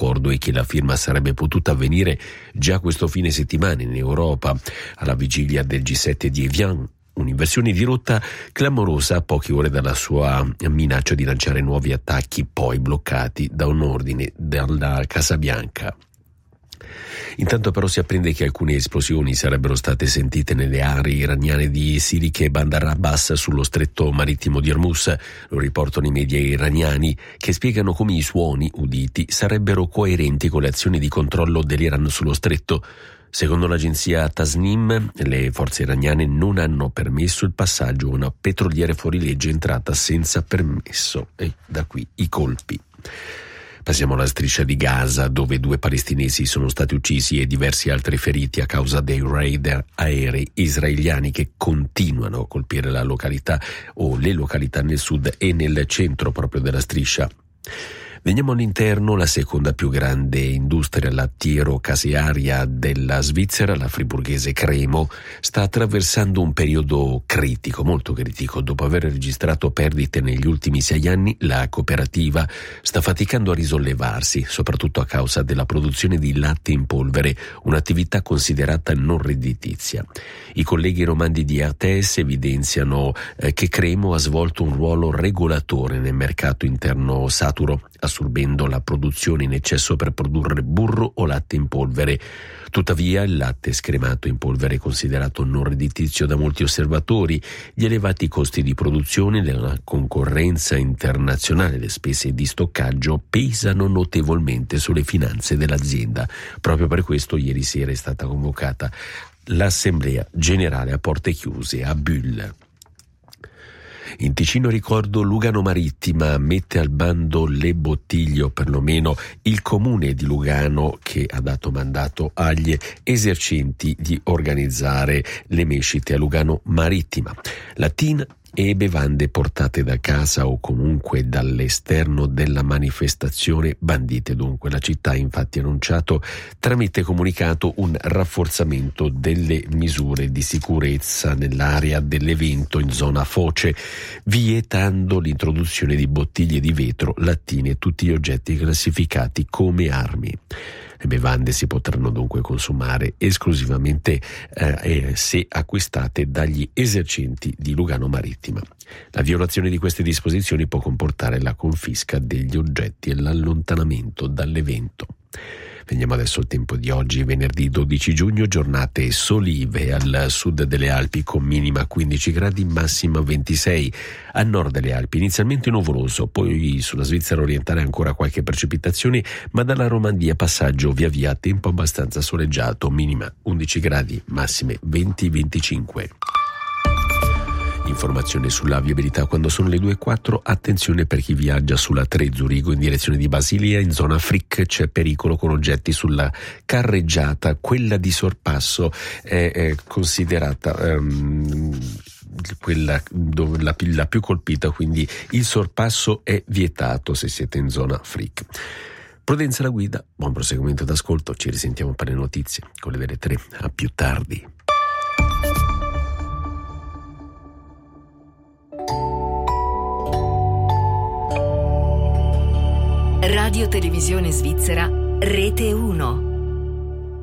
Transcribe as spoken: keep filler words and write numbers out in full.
dell'accordo e che la firma sarebbe potuta avvenire già questo fine settimana in Europa, alla vigilia del G sette di Evian. Un'inversione di rotta clamorosa a poche ore dalla sua minaccia di lanciare nuovi attacchi, poi bloccati da un ordine dalla Casa Bianca. Intanto però si apprende che alcune esplosioni sarebbero state sentite nelle aree iraniane di Sirik e Bandar Abbas sullo stretto marittimo di Hormuz. Lo riportano i media iraniani, che spiegano come i suoni uditi sarebbero coerenti con le azioni di controllo dell'Iran sullo stretto. Secondo l'agenzia Tasnim, le forze iraniane non hanno permesso il passaggio a una petroliera fuorilegge entrata senza permesso, e da qui i colpi. Passiamo alla striscia di Gaza, dove due palestinesi sono stati uccisi e diversi altri feriti a causa dei raid aerei israeliani che continuano a colpire la località o le località nel sud e nel centro proprio della striscia. Veniamo all'interno. La seconda più grande industria lattiero-casearia della Svizzera, la friburghese Cremo, sta attraversando un periodo critico, molto critico. Dopo aver registrato perdite negli ultimi sei anni, la cooperativa sta faticando a risollevarsi, soprattutto a causa della produzione di latte in polvere, un'attività considerata non redditizia. I colleghi romandi di A T S evidenziano eh, che Cremo ha svolto un ruolo regolatore nel mercato interno saturo, assorbendo la produzione in eccesso per produrre burro o latte in polvere. Tuttavia, il latte scremato in polvere è considerato non redditizio da molti osservatori. Gli elevati costi di produzione, la concorrenza internazionale e le spese di stoccaggio pesano notevolmente sulle finanze dell'azienda. Proprio per questo ieri sera è stata convocata l'assemblea generale a porte chiuse a Bulle. In Ticino, ricordo, Lugano Marittima mette al bando le bottiglie, o perlomeno il comune di Lugano, che ha dato mandato agli esercenti di organizzare le mescite a Lugano Marittima. La T I N e bevande portate da casa o comunque dall'esterno della manifestazione bandite. Dunque la città ha infatti annunciato tramite comunicato un rafforzamento delle misure di sicurezza nell'area dell'evento in zona foce, vietando l'introduzione di bottiglie di vetro, lattine e tutti gli oggetti classificati come armi. Le bevande si potranno dunque consumare esclusivamente eh, se acquistate dagli esercenti di Lugano Marittima. La violazione di queste disposizioni può comportare la confisca degli oggetti e l'allontanamento dall'evento. Veniamo adesso al tempo di oggi, venerdì dodici giugno, giornate solive al sud delle Alpi con minima quindici gradi, massima ventisei. A nord delle Alpi inizialmente nuvoloso, poi sulla Svizzera orientale ancora qualche precipitazione, ma dalla Romandia passaggio via via a tempo abbastanza soleggiato, minima undici gradi, massime venti venticinque. Informazione sulla viabilità quando sono le due e quattro. Attenzione per chi viaggia sulla tre Zurigo in direzione di Basilia. In zona Frick c'è pericolo con oggetti sulla carreggiata. Quella di sorpasso è, è considerata um, quella dove la, la più colpita, quindi il sorpasso è vietato se siete in zona Frick. Prudenza alla guida, buon proseguimento d'ascolto. Ci risentiamo per le notizie con le delle tre. A più tardi. Radio Televisione Svizzera, Rete uno.